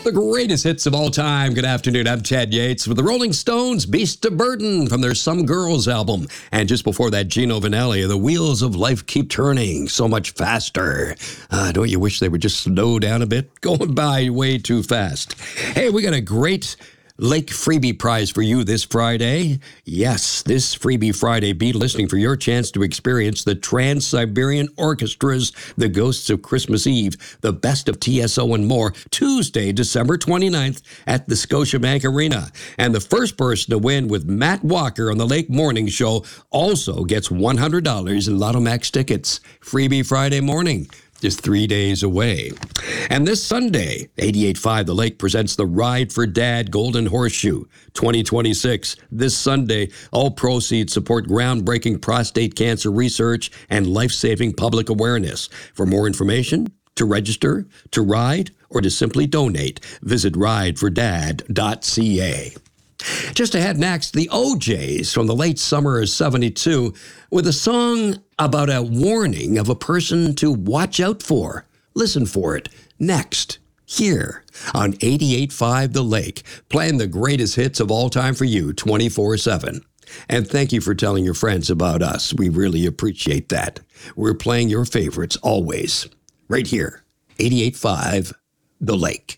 The greatest hits of all time. Good afternoon. I'm Chad Yates with the Rolling Stones, Beast of Burden from their Some Girls album. And just before that, Gino Vanelli, The Wheels of Life Keep Turning so much faster. Don't you wish they would just slow down a bit? Going by way too fast. Hey, we got a great Lake Freebie Prize for you this Friday. Yes, this Freebie Friday, be listening for your chance to experience the Trans-Siberian Orchestra's The Ghosts of Christmas Eve, the best of TSO and more, Tuesday, December 29th at the Scotiabank Arena. And the first person to win with Matt Walker on the Lake Morning Show also gets $100 in Lotto Max tickets. Freebie Friday morning. Just 3 days away. And this Sunday, 88.5 The Lake presents the Ride for Dad Golden Horseshoe 2026. This Sunday, all proceeds support groundbreaking prostate cancer research and life-saving public awareness. For more information, to register, to ride, or to simply donate, visit ridefordad.ca. Just ahead next, the OJs from the late summer of 72 with a song about a warning of a person to watch out for. Listen for it next, here on 88.5 The Lake, playing the greatest hits of all time for you 24/7. And thank you for telling your friends about us. We really appreciate that. We're playing your favorites always, right here, 88.5 The Lake.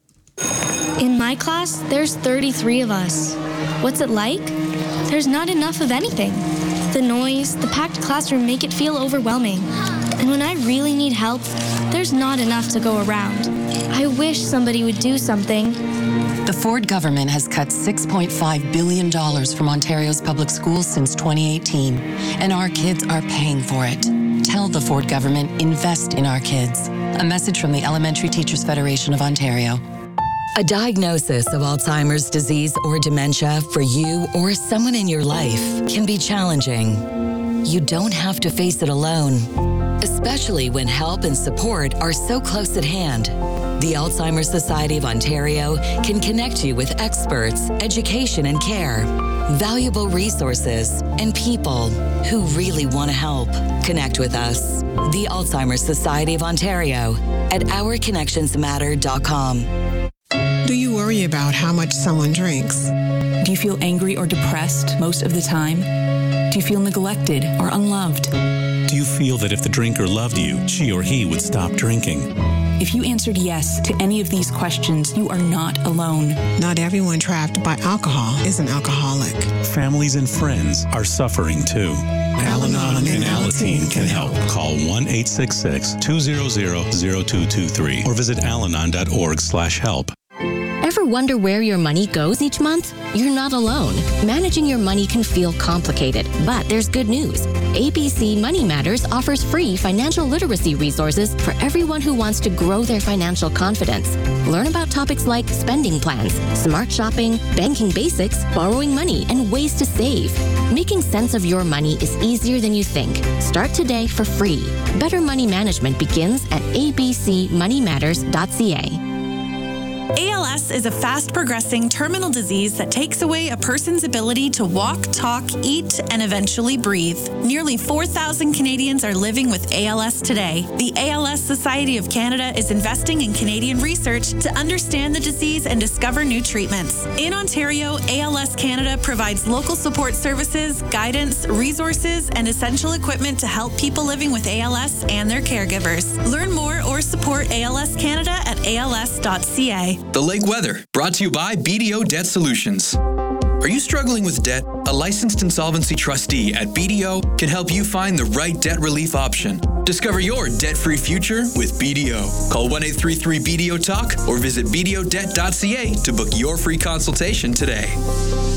In my class, there's 33 of us. What's it like? There's not enough of anything. The noise, the packed classroom make it feel overwhelming. And when I really need help, there's not enough to go around. I wish somebody would do something. The Ford government has cut $6.5 billion from Ontario's public schools since 2018, and our kids are paying for it. Tell the Ford government, invest in our kids. A message from the Elementary Teachers Federation of Ontario. A diagnosis of Alzheimer's disease or dementia for you or someone in your life can be challenging. You don't have to face it alone, especially when help and support are so close at hand. The Alzheimer's Society of Ontario can connect you with experts, education and care, valuable resources, and people who really want to help. Connect with us, the Alzheimer's Society of Ontario, at ourconnectionsmatter.com. Do you worry about how much someone drinks? Do you feel angry or depressed most of the time? Do you feel neglected or unloved? Do you feel that if the drinker loved you, she or he would stop drinking? If you answered yes to any of these questions, you are not alone. Not everyone trapped by alcohol is an alcoholic. Families and friends are suffering too. Al-Anon and Alateen can help. Call 1-866-200-0223 or visit alanon.org/help. Ever wonder where your money goes each month? You're not alone. Managing your money can feel complicated, but there's good news. ABC Money Matters offers free financial literacy resources for everyone who wants to grow their financial confidence. Learn about topics like spending plans, smart shopping, banking basics, borrowing money, and ways to save. Making sense of your money is easier than you think. Start today for free. Better money management begins at abcmoneymatters.ca. ALS is a fast-progressing terminal disease that takes away a person's ability to walk, talk, eat, and eventually breathe. Nearly 4,000 Canadians are living with ALS today. The ALS Society of Canada is investing in Canadian research to understand the disease and discover new treatments. In Ontario, ALS Canada provides local support services, guidance, resources, and essential equipment to help people living with ALS and their caregivers. Learn more or support ALS Canada at als.ca. The Lake Weather, brought to you by BDO Debt Solutions. Are you struggling with debt? A licensed insolvency trustee at BDO can help you find the right debt relief option. Discover your debt-free future with BDO. Call 1-833-BDO-TALK or visit bdodebt.ca to book your free consultation today.